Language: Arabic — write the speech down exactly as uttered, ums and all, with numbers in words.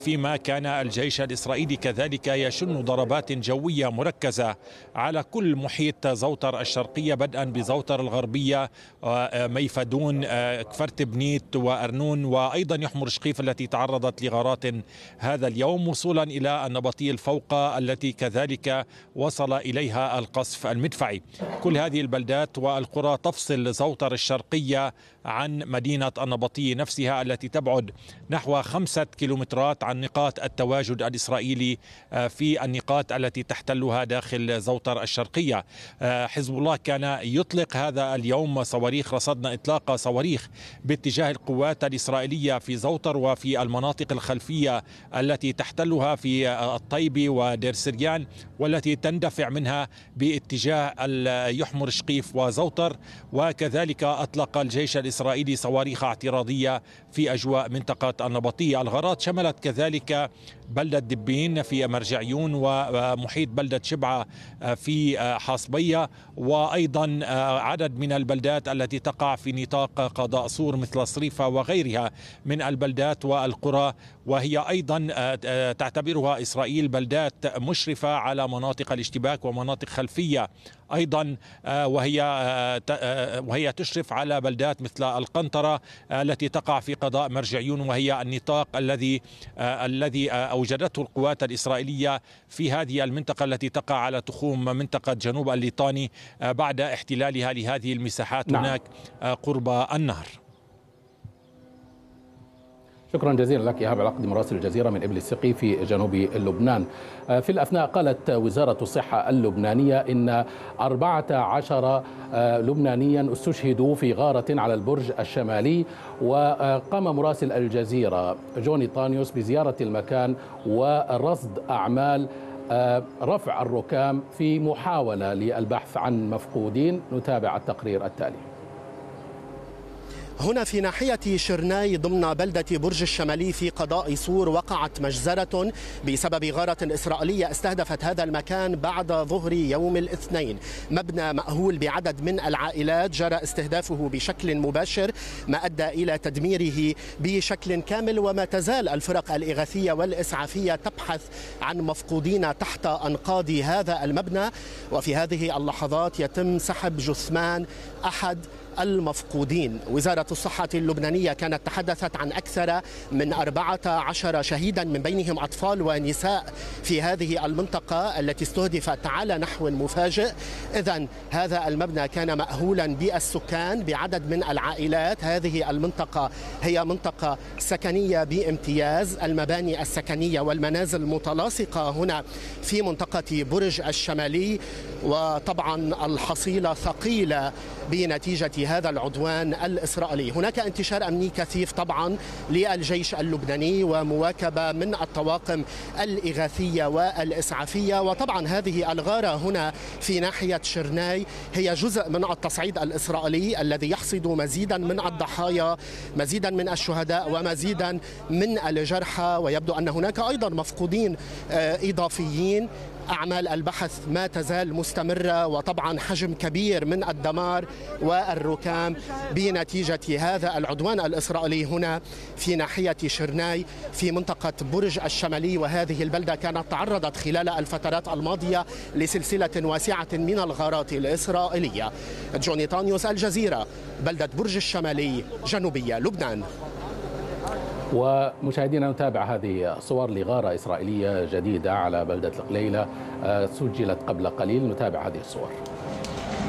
فيما كان الجيش الإسرائيلي كذلك يشن ضربات جوية مركزة على كل محيط زوطر الشرقية، بدءا بزوطر الغربية، ميفدون، كفرت بنيت وأرنون، وأيضا يحمر شقيف التي تعرضت لغارات هذا اليوم، وصولا إلى النبطي الفوقة التي كذلك وصل إليها القصف المدفعي. كل هذه البلدات والقرى تفصل زوطر الشرقية عن مدينة النبطي نفسها التي تبعد نحو خمسة كيلومترات عن نقاط التواجد الإسرائيلي في النقاط التي تحتلها داخل زوطر الشرقية. حزب الله كان يطلق هذا اليوم صواريخ، رصدنا إطلاق صواريخ باتجاه القوات الإسرائيلية في زوطر وفي المناطق الخلفية التي تحتلها في الطيبي ودير سريان، والتي تندفع منها باتجاه يحمر شقيف وزوطر. وكذلك أطلق الجيش الإسرائيلي صواريخ اعتراضية في أجواء منطقة النبطية. الغارات شملت كذلك بلدة دبين في مرجعيون ومحيط بلدة شبعة في حاصبية، وأيضا عدد من البلدات التي تقع في نطاق قضاء صور مثل صريفة وغيرها من البلدات والقرى، وهي أيضا تعتبرها إسرائيل بلدات مشرفة على مناطق الاشتباك ومناطق خلفية أيضا، وهي وهي تشرف على بلدات مثل القنطرة التي تقع في قضاء مرجعيون، وهي النطاق الذي الذي أوجدته القوات الإسرائيلية في هذه المنطقة التي تقع على تخوم منطقة جنوب الليطاني بعد احتلالها لهذه المساحات. نعم. هناك قرب النهر. شكرا جزيلا لك إيهاب العقدي مراسل الجزيرة من إبل السقي في جنوب لبنان. في الأثناء قالت وزارة الصحة اللبنانية إن أربعة عشر لبنانيا استشهدوا في غارة على البرج الشمالي، وقام مراسل الجزيرة جوني طانيوس بزيارة المكان ورصد أعمال رفع الركام في محاولة للبحث عن مفقودين. نتابع التقرير التالي. هنا في ناحية شرناي ضمن بلدة برج الشمالي في قضاء صور وقعت مجزرة بسبب غارة إسرائيلية استهدفت هذا المكان بعد ظهر يوم الاثنين. مبنى مأهول بعدد من العائلات جرى استهدافه بشكل مباشر، ما أدى إلى تدميره بشكل كامل، وما تزال الفرق الإغاثية والإسعافية تبحث عن مفقودين تحت أنقاض هذا المبنى. وفي هذه اللحظات يتم سحب جثمان أحد المفقودين. وزارة الصحة اللبنانية كانت تحدثت عن أكثر من أربعة عشر شهيدا من بينهم أطفال ونساء في هذه المنطقة التي استهدفت على نحو مفاجئ. إذن هذا المبنى كان مأهولا بالسكان بعدد من العائلات. هذه المنطقة هي منطقة سكنية بامتياز، المباني السكنية والمنازل متلاصقة هنا في منطقة برج الشمالي، وطبعا الحصيلة ثقيلة بنتيجة هذا العدوان الإسرائيلي. هناك انتشار أمني كثيف طبعا للجيش اللبناني ومواكبة من الطواقم الإغاثية والإسعافية. وطبعا هذه الغارة هنا في ناحية شرناي هي جزء من التصعيد الإسرائيلي الذي يحصد مزيدا من الضحايا، مزيدا من الشهداء ومزيدا من الجرحى، ويبدو أن هناك أيضا مفقودين إضافيين. أعمال البحث ما تزال مستمرة، وطبعا حجم كبير من الدمار والركام بنتيجة هذا العدوان الإسرائيلي هنا في ناحية شرناي في منطقة برج الشمالي. وهذه البلدة كانت تعرضت خلال الفترات الماضية لسلسلة واسعة من الغارات الإسرائيلية. جوني طانيوس، الجزيرة، بلدة برج الشمالي، جنوبية لبنان. ومشاهدينا نتابع هذه صور لغارة إسرائيلية جديدة على بلدة القليلة سجلت قبل قليل. نتابع هذه الصور.